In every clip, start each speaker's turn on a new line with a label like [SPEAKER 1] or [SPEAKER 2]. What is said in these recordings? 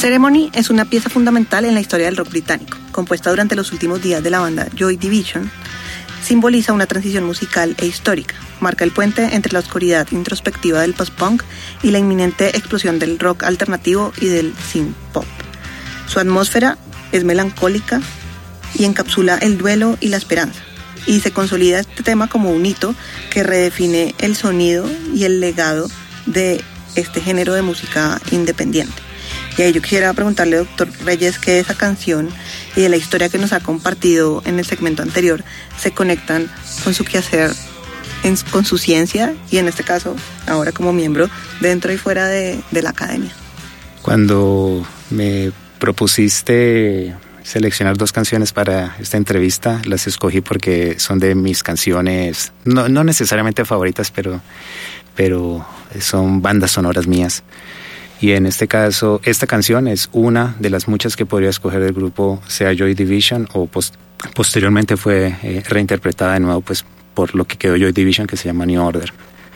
[SPEAKER 1] Ceremony es una pieza fundamental en la historia del rock británico. Compuesta durante los últimos días de la banda Joy Division, simboliza una transición musical e histórica. Marca el puente entre la oscuridad introspectiva del post-punk y la inminente explosión del rock alternativo y del synth-pop. Su atmósfera es melancólica y encapsula el duelo y la esperanza. Y se consolida este tema como un hito que redefine el sonido y el legado de este género de música independiente. Y ahí yo quisiera preguntarle, doctor Reyes, que de esa canción y de la historia que nos ha compartido en el segmento anterior se conectan con su quehacer, con su ciencia y en este caso ahora como miembro dentro y fuera de la academia.
[SPEAKER 2] Cuando me propusiste seleccionar 2 canciones para esta entrevista, las escogí porque son de mis canciones, no necesariamente favoritas, pero son bandas sonoras mías. Y en este caso, esta canción es una de las muchas que podría escoger del grupo, sea Joy Division o posteriormente fue reinterpretada de nuevo pues por lo que quedó Joy Division, que se llama New Order.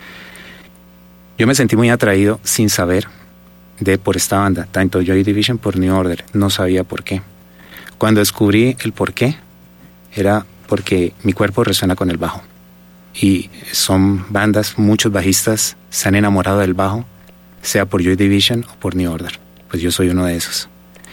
[SPEAKER 2] Yo me sentí muy atraído sin saber por esta banda, tanto Joy Division por New Order, no sabía por qué. Cuando descubrí el por qué, era porque mi cuerpo resuena con el bajo. Y son bandas, muchos bajistas se han enamorado del bajo, sea por Joy Division o por New Order. Pues yo soy uno de esos.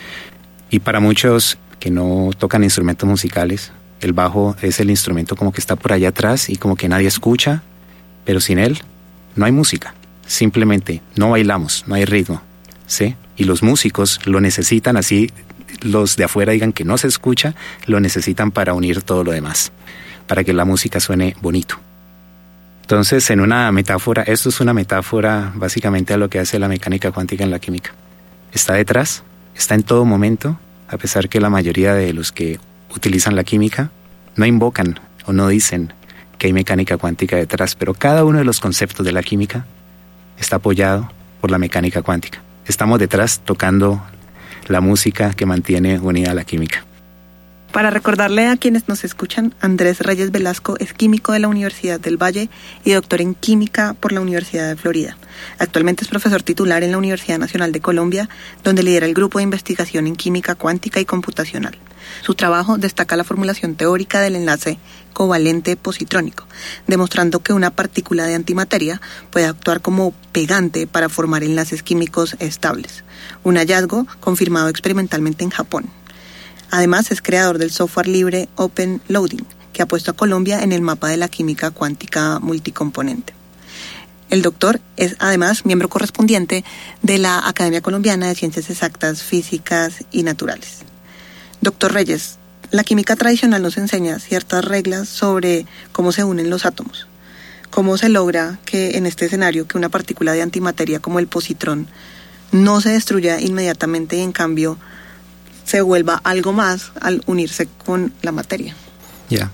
[SPEAKER 2] Y para muchos que no tocan instrumentos musicales, el bajo es el instrumento como que está por allá atrás y como que nadie escucha, pero sin él no hay música. Simplemente no bailamos, no hay ritmo, ¿sí? Y los músicos lo necesitan, así los de afuera digan que no se escucha, lo necesitan para unir todo lo demás, para que la música suene bonito. Entonces, en una metáfora, esto es una metáfora básicamente a lo que hace la mecánica cuántica en la química. Está detrás, está en todo momento, a pesar que la mayoría de los que utilizan la química no invocan o no dicen que hay mecánica cuántica detrás, pero cada uno de los conceptos de la química está apoyado por la mecánica cuántica. Estamos detrás tocando la música que mantiene unida la química.
[SPEAKER 1] Para recordarle a quienes nos escuchan, Andrés Reyes Velasco es químico de la Universidad del Valle y doctor en química por la Universidad de Florida. Actualmente es profesor titular en la Universidad Nacional de Colombia, donde lidera el grupo de investigación en química cuántica y computacional. Su trabajo destaca la formulación teórica del enlace covalente positrónico, demostrando que una partícula de antimateria puede actuar como pegante para formar enlaces químicos estables, un hallazgo confirmado experimentalmente en Japón. Además, es creador del software libre Open Loading, que ha puesto a Colombia en el mapa de la química cuántica multicomponente. El doctor es además miembro correspondiente de la Academia Colombiana de Ciencias Exactas, Físicas y Naturales. Doctor Reyes, la química tradicional nos enseña ciertas reglas sobre cómo se unen los átomos. ¿Cómo se logra que en este escenario que una partícula de antimateria como el positrón no se destruya inmediatamente y en cambio se vuelva algo más al unirse con la materia?
[SPEAKER 2] Ya.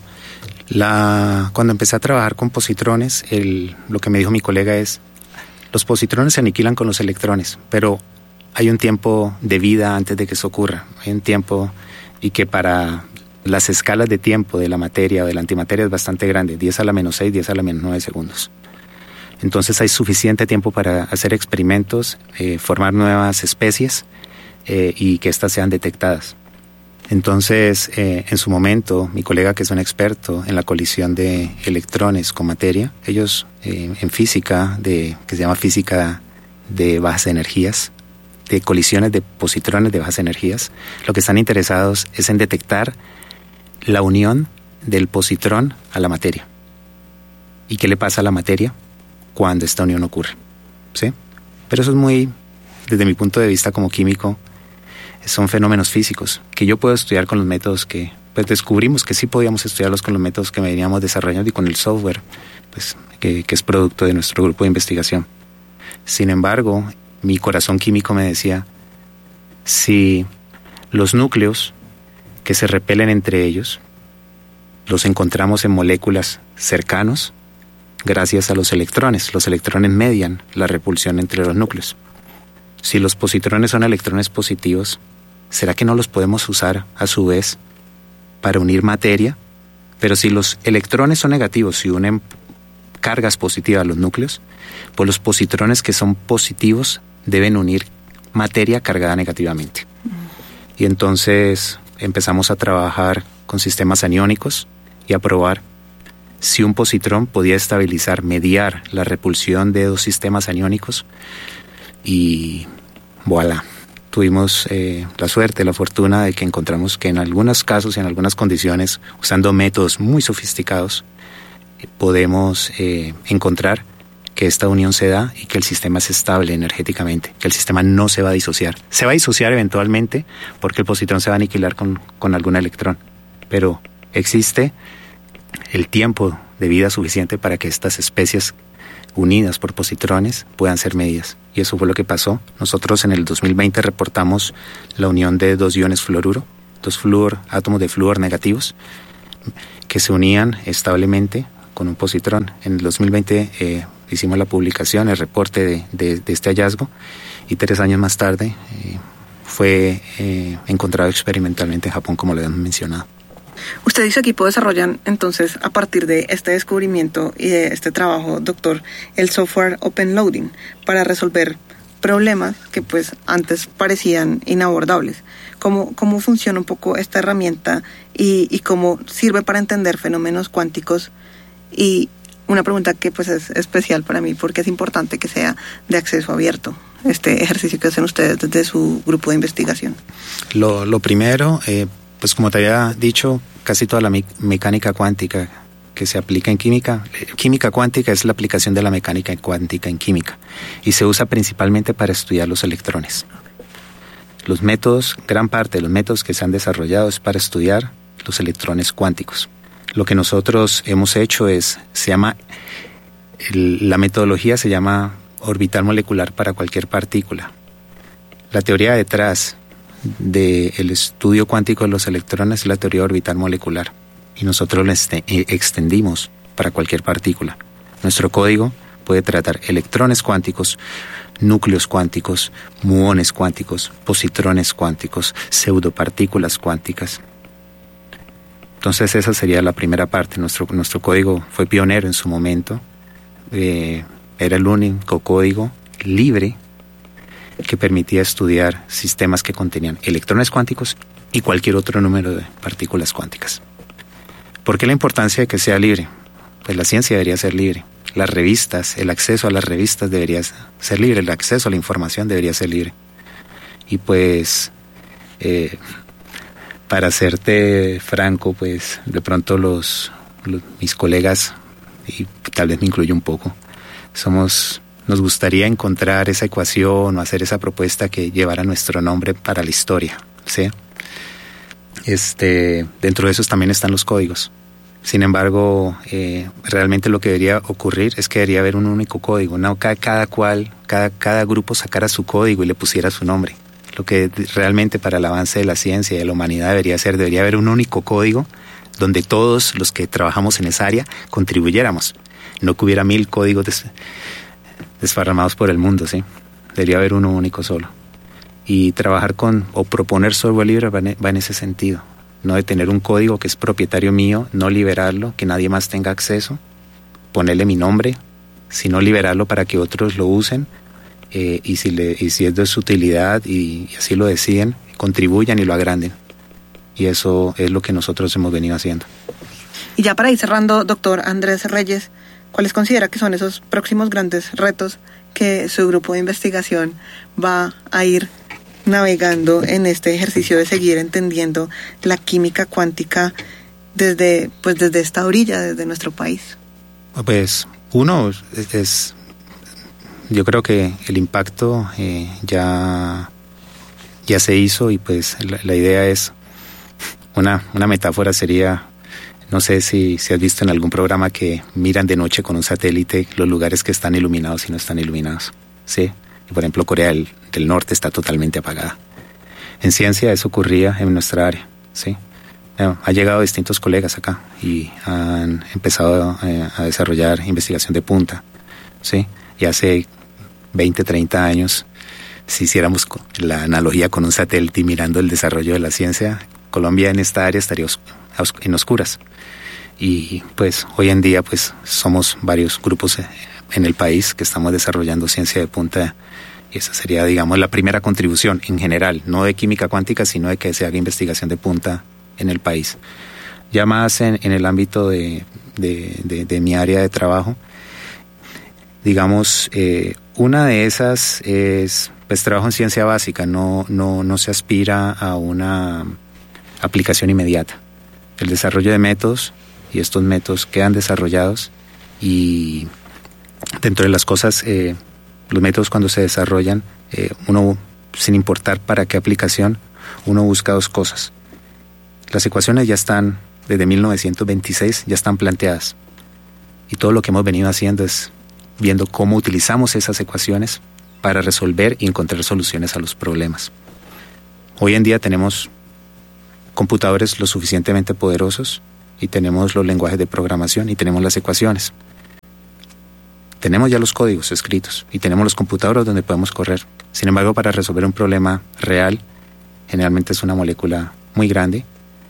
[SPEAKER 2] Cuando empecé a trabajar con positrones, lo que me dijo mi colega es, los positrones se aniquilan con los electrones, pero hay un tiempo de vida antes de que eso ocurra. Hay un tiempo, y que para las escalas de tiempo de la materia o de la antimateria es bastante grande, 10 a la menos 6, 10 a la menos 9 segundos. Entonces hay suficiente tiempo para hacer experimentos, formar nuevas especies, y que éstas sean detectadas. Entonces, en su momento, mi colega, que es un experto en la colisión de electrones con materia, ellos en física, que se llama física de bajas energías, de colisiones de positrones de bajas energías, lo que están interesados es en detectar la unión del positrón a la materia. ¿Y qué le pasa a la materia cuando esta unión ocurre? ¿Sí? Pero eso es muy, desde mi punto de vista como químico, son fenómenos físicos que yo puedo estudiar con los métodos que pues descubrimos que sí podíamos estudiarlos con los métodos que veníamos desarrollando y con el software pues, que es producto de nuestro grupo de investigación. Sin embargo, mi corazón químico me decía, si los núcleos que se repelen entre ellos los encontramos en moléculas cercanos gracias a los electrones median la repulsión entre los núcleos. Si los positrones son electrones positivos, ¿será que no los podemos usar a su vez para unir materia? Pero si los electrones son negativos y unen cargas positivas a los núcleos, pues los positrones que son positivos deben unir materia cargada negativamente. Y entonces empezamos a trabajar con sistemas aniónicos y a probar si un positrón podía estabilizar, mediar la repulsión de dos sistemas aniónicos. Y voilà, tuvimos la suerte, la fortuna de que encontramos que en algunos casos y en algunas condiciones, usando métodos muy sofisticados, podemos encontrar que esta unión se da y que el sistema es estable energéticamente, que el sistema no se va a disociar. Se va a disociar eventualmente porque el positrón se va a aniquilar con algún electrón, pero existe el tiempo de vida suficiente para que estas especies unidas por positrones puedan ser medidas. Y eso fue lo que pasó. Nosotros en el 2020 reportamos la unión de dos iones fluoruro, dos átomos de flúor negativos, que se unían establemente con un positrón. En el 2020 hicimos la publicación, el reporte de este hallazgo, y 3 años más tarde fue encontrado experimentalmente en Japón, como lo habíamos mencionado.
[SPEAKER 1] Usted y su equipo desarrollan entonces, a partir de este descubrimiento y de este trabajo, doctor, el software Open Loading para resolver problemas que pues antes parecían inabordables. ¿Cómo funciona un poco esta herramienta y cómo sirve para entender fenómenos cuánticos? Y una pregunta que pues es especial para mí porque es importante que sea de acceso abierto, este ejercicio que hacen ustedes desde su grupo de investigación.
[SPEAKER 2] Lo primero, pues como te había dicho, casi toda la mecánica cuántica que se aplica en química cuántica es la aplicación de la mecánica cuántica en química y se usa principalmente para estudiar los electrones. Los métodos, gran parte de los métodos que se han desarrollado es para estudiar los electrones cuánticos. Lo que nosotros hemos hecho la metodología se llama orbital molecular para cualquier partícula. La teoría detrás del estudio cuántico de los electrones es la teoría orbital molecular y nosotros la extendimos para cualquier partícula. Nuestro código puede tratar electrones cuánticos, núcleos cuánticos, muones cuánticos, positrones cuánticos, pseudopartículas cuánticas. Entonces esa sería la primera parte. Nuestro código fue pionero en su momento. Era el único código libre que permitía estudiar sistemas que contenían electrones cuánticos y cualquier otro número de partículas cuánticas. ¿Por qué la importancia de que sea libre? Pues la ciencia debería ser libre. Las revistas, el acceso a las revistas debería ser libre, el acceso a la información debería ser libre. Y pues, para serte franco, pues de pronto mis colegas, y tal vez me incluyo un poco, nos gustaría encontrar esa ecuación o hacer esa propuesta que llevara nuestro nombre para la historia, ¿sí? Dentro de esos también están los códigos. Sin embargo, realmente lo que debería ocurrir es que debería haber un único código, ¿no? Cada grupo sacara su código y le pusiera su nombre. Lo que realmente para el avance de la ciencia y de la humanidad debería haber un único código donde todos los que trabajamos en esa área contribuyéramos. No que hubiera 1000 códigos desparramados por el mundo, ¿sí? Debería haber uno único solo. Y trabajar o proponer software libre va en ese sentido. No de tener un código que es propietario mío, no liberarlo, que nadie más tenga acceso, ponerle mi nombre, sino liberarlo para que otros lo usen y si es de su utilidad y así lo deciden, contribuyan y lo agranden. Y eso es lo que nosotros hemos venido haciendo.
[SPEAKER 1] Y ya para ir cerrando, doctor Andrés Reyes, ¿cuáles considera que son esos próximos grandes retos que su grupo de investigación va a ir navegando en este ejercicio de seguir entendiendo la química cuántica desde esta orilla, desde nuestro país?
[SPEAKER 2] Pues uno es yo creo que el impacto ya se hizo y pues la idea es una metáfora sería, no sé si has visto en algún programa que miran de noche con un satélite los lugares que están iluminados y no están iluminados, ¿sí? Y por ejemplo, Corea del Norte está totalmente apagada. En ciencia eso ocurría en nuestra área, ¿sí? Ha llegado distintos colegas acá y han empezado a desarrollar investigación de punta, ¿sí? Y hace 20, 30 años, si hiciéramos la analogía con un satélite mirando el desarrollo de la ciencia, Colombia en esta área estaría en oscuras. Y pues hoy en día pues somos varios grupos en el país que estamos desarrollando ciencia de punta Y esa sería, digamos, la primera contribución en general, no de química cuántica, sino de que se haga investigación de punta en el país. Ya más en el ámbito de mi área de trabajo, digamos, una de esas es pues trabajo en ciencia básica, no se aspira a una aplicación inmediata. El desarrollo de métodos, y estos métodos quedan desarrollados, y dentro de las cosas, los métodos cuando se desarrollan, uno, sin importar para qué aplicación, uno busca dos cosas. Las ecuaciones ya están, desde 1926, ya están planteadas. Y todo lo que hemos venido haciendo es viendo cómo utilizamos esas ecuaciones para resolver y encontrar soluciones a los problemas. Hoy en día tenemos computadores lo suficientemente poderosos y tenemos los lenguajes de programación y tenemos las ecuaciones. Tenemos ya los códigos escritos y tenemos los computadores donde podemos correr. Sin embargo, para resolver un problema real, generalmente es una molécula muy grande,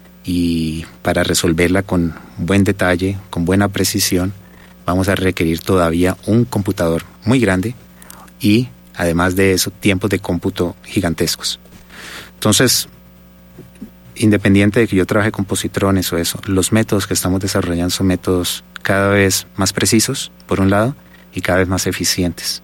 [SPEAKER 2] y para resolverla con buen detalle, con buena precisión, vamos a requerir todavía un computador muy grande y, además de eso, tiempos de cómputo gigantescos. Entonces, independiente de que yo trabaje con positrones o eso, los métodos que estamos desarrollando son métodos cada vez más precisos, por un lado, y cada vez más eficientes.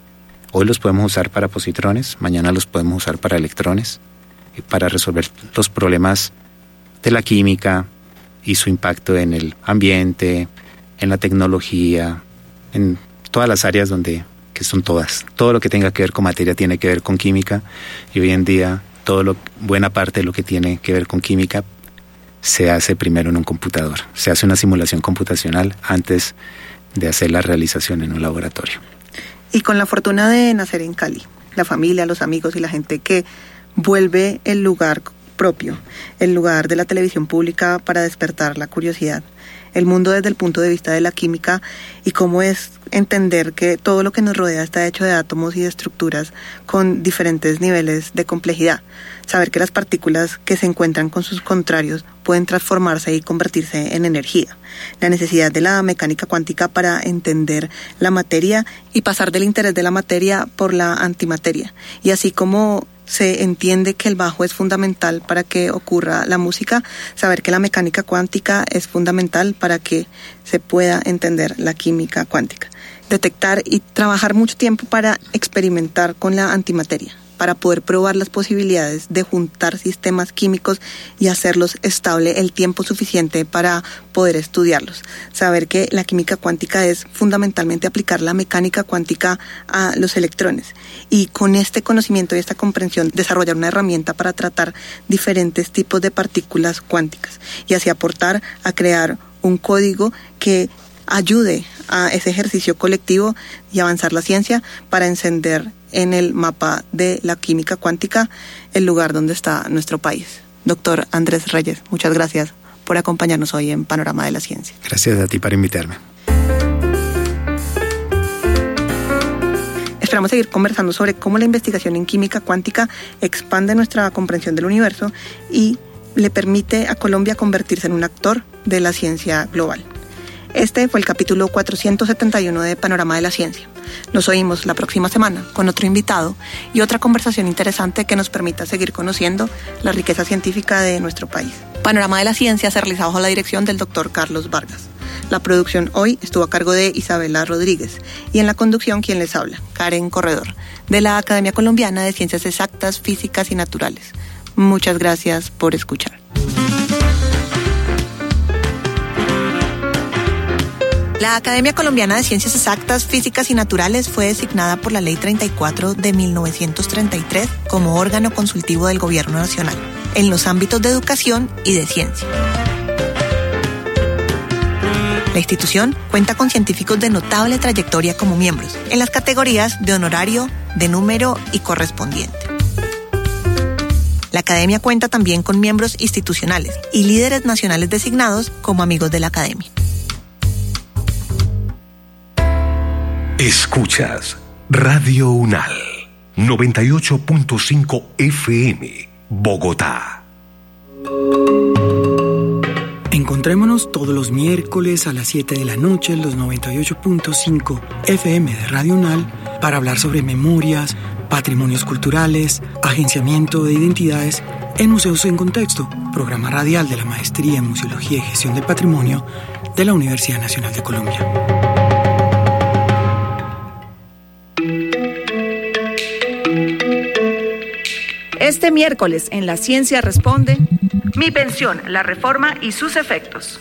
[SPEAKER 2] Hoy los podemos usar para positrones, mañana los podemos usar para electrones, y para resolver los problemas de la química y su impacto en el ambiente, en la tecnología, en todas las áreas que son todas. Todo lo que tenga que ver con materia tiene que ver con química, y hoy en día buena parte de lo que tiene que ver con química se hace primero en un computador. Se hace una simulación computacional antes de hacer la realización en un laboratorio.
[SPEAKER 1] Y con la fortuna de nacer en Cali, la familia, los amigos y la gente que vuelve el lugar propio, el lugar de la televisión pública para despertar la curiosidad, el mundo desde el punto de vista de la química, y cómo es entender que todo lo que nos rodea está hecho de átomos y de estructuras con diferentes niveles de complejidad. Saber que las partículas que se encuentran con sus contrarios pueden transformarse y convertirse en energía. La necesidad de la mecánica cuántica para entender la materia y pasar del interés de la materia por la antimateria. Y así como se entiende que el bajo es fundamental para que ocurra la música, saber que la mecánica cuántica es fundamental para que se pueda entender la química cuántica. Detectar y trabajar mucho tiempo para experimentar con la antimateria, para poder probar las posibilidades de juntar sistemas químicos y hacerlos estable el tiempo suficiente para poder estudiarlos. Saber que la química cuántica es fundamentalmente aplicar la mecánica cuántica a los electrones, y con este conocimiento y esta comprensión desarrollar una herramienta para tratar diferentes tipos de partículas cuánticas, y así aportar a crear un código que ayude a ese ejercicio colectivo y avanzar la ciencia para encender en el mapa de la química cuántica el lugar donde está nuestro país. Doctor Andrés Reyes, muchas gracias por acompañarnos hoy en Panorama de la Ciencia.
[SPEAKER 2] Gracias a ti por invitarme.
[SPEAKER 1] Esperamos seguir conversando sobre cómo la investigación en química cuántica expande nuestra comprensión del universo y le permite a Colombia convertirse en un actor de la ciencia global. Este fue el capítulo 471 de Panorama de la Ciencia. Nos oímos la próxima semana con otro invitado y otra conversación interesante que nos permita seguir conociendo la riqueza científica de nuestro país. Panorama de la Ciencia se realiza bajo la dirección del Dr. Carlos Vargas. La producción hoy estuvo a cargo de Isabela Rodríguez y en la conducción quien les habla, Karen Corredor, de la Academia Colombiana de Ciencias Exactas, Físicas y Naturales. Muchas gracias por escuchar. La Academia Colombiana de Ciencias Exactas, Físicas y Naturales fue designada por la Ley 34 de 1933 como órgano consultivo del Gobierno Nacional en los ámbitos de educación y de ciencia. La institución cuenta con científicos de notable trayectoria como miembros, en las categorías de honorario, de número y correspondiente. La Academia cuenta también con miembros institucionales y líderes nacionales designados como amigos de la Academia.
[SPEAKER 3] Escuchas Radio UNAL 98.5 FM, Bogotá.
[SPEAKER 4] Encontrémonos todos los miércoles a las 7 de la noche en los 98.5 FM de Radio UNAL para hablar sobre memorias, patrimonios culturales, agenciamiento de identidades en Museos en Contexto, programa radial de la Maestría en Museología y Gestión del Patrimonio de la Universidad Nacional de Colombia.
[SPEAKER 5] Este miércoles en La Ciencia Responde, Mi pensión, la reforma y sus efectos.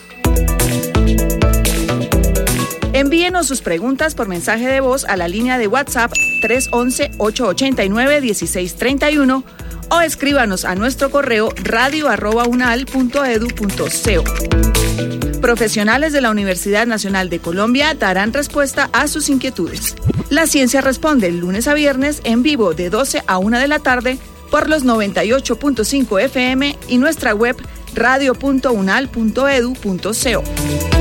[SPEAKER 5] Envíenos sus preguntas por mensaje de voz a la línea de WhatsApp 311-889-1631 o escríbanos a nuestro correo radio@unal.edu.co. Profesionales de la Universidad Nacional de Colombia darán respuesta a sus inquietudes. La Ciencia Responde lunes a viernes en vivo de 12 a 1 de la tarde por los 98.5 FM y nuestra web radio.unal.edu.co.